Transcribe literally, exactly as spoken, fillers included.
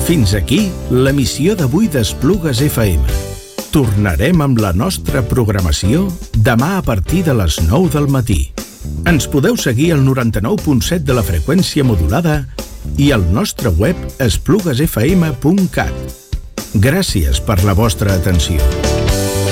Fins aquí l'emissió d'avui d'Esplugues F M. Tornarem amb la nostra programació demà a partir de les nou del matí. Ens podeu seguir al noranta-nou punt set de la freqüència modulada i al nostre web esplugues f m punt cat. Gràcies per la vostra atenció.